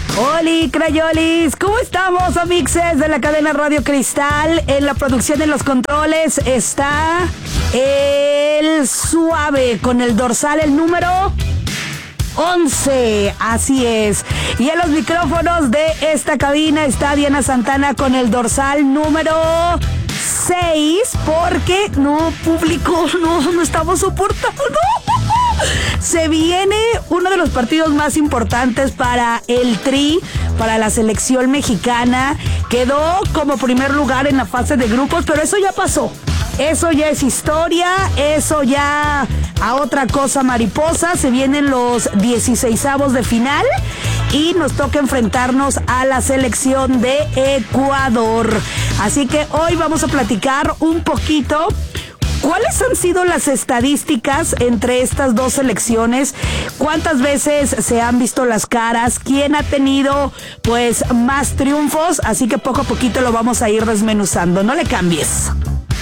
Oli, crayolis, ¿cómo estamos, amixes de la cadena Radio Cristal? En la producción, en los controles, está el Suave con el dorsal, el número 11, así es. Y en los micrófonos de esta cabina está Diana Santana con el dorsal número 6, porque no publicó, no estamos soportando. Se viene uno de los partidos más importantes para el Tri, para la selección mexicana. Quedó como primer lugar en la fase de grupos, pero eso ya pasó. Eso ya es historia, eso ya a otra cosa mariposa. Se vienen los 16avos de final y nos toca enfrentarnos a la selección de Ecuador. Así que hoy vamos a platicar un poquito ¿cuáles han sido las estadísticas entre estas dos selecciones? ¿Cuántas veces se han visto las caras? ¿Quién ha tenido, pues, más triunfos? Así que poco a poquito lo vamos a ir desmenuzando. No le cambies.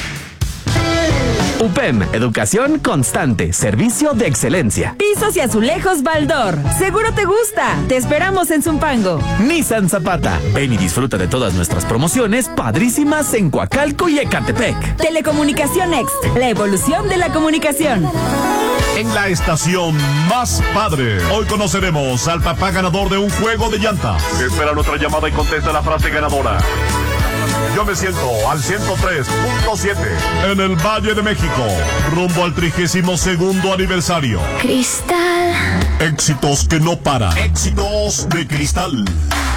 UPEM, educación constante, servicio de excelencia. Pisos y azulejos Baldor. Seguro te gusta. Te esperamos en Zumpango. Nissan Zapata. Ven y disfruta de todas nuestras promociones padrísimas en Coacalco y Ecatepec. Telecomunicación Next, la evolución de la comunicación. En la estación más padre, hoy conoceremos al papá ganador de un juego de llantas. Espera nuestra llamada y contesta la frase ganadora. Yo me siento al 103.7 en el Valle de México, rumbo al 32º aniversario. Cristal. Éxitos que no paran. Éxitos de Cristal.